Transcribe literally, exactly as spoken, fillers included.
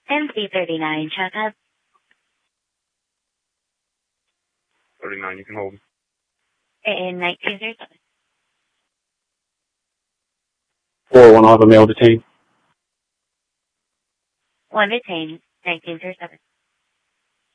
M C thirty-nine, check up. thirty-nine, you can hold. In nineteen zero seven. four one, I'll have a male detained. One detained, nineteen zero seven.